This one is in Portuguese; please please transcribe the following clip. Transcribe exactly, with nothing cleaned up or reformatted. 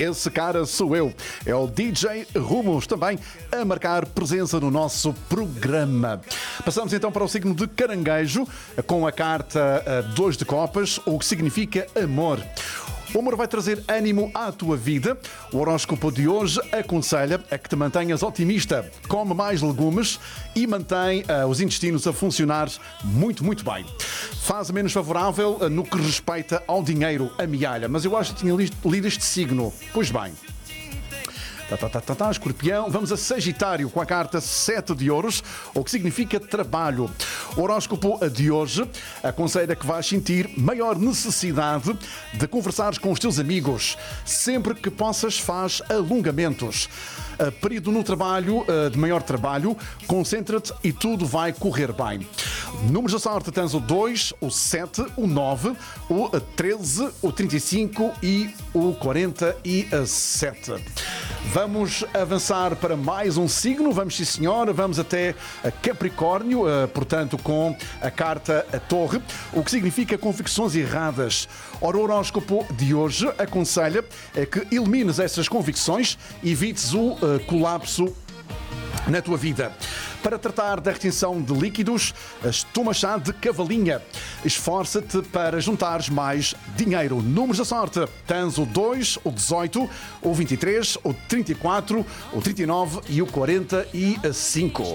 esse cara sou eu. É o D J Rumos, também a marcar presença no nosso programa. Passamos então para o signo de Caranguejo, com a carta dois de copas, o que significa amor. O amor vai trazer ânimo à tua vida. O horóscopo de hoje aconselha a que te mantenhas otimista. Come mais legumes e mantém uh, os intestinos a funcionar muito, muito bem. Fase menos favorável uh, no que respeita ao dinheiro, amealha. Mas eu acho que tinha lido este signo. Pois bem. Tá, tá, tá, tá, tá, Escorpião. Vamos a Sagitário com a carta sete de ouros, o que significa trabalho. O horóscopo de hoje aconselha que vais sentir maior necessidade de conversares com os teus amigos. Sempre que possas, faz alongamentos. Período no trabalho, de maior trabalho, concentra-te e tudo vai correr bem. Números da sorte: tens o dois, o sete, o nove, o treze, o trinta e cinco e o quarenta e sete. Vamos avançar para mais um signo. Vamos, sim senhor, vamos até Capricórnio, portanto com a carta a Torre, o que significa convicções erradas. Ora, o horóscopo de hoje aconselha que elimines essas convicções e evites o uh, colapso na tua vida. Para tratar da retenção de líquidos, toma chá de cavalinha. Esforça-te para juntares mais dinheiro. Números da sorte: tens o dois, o dezoito, o vinte e três, o trinta e quatro, o trinta e nove e o quarenta e cinco.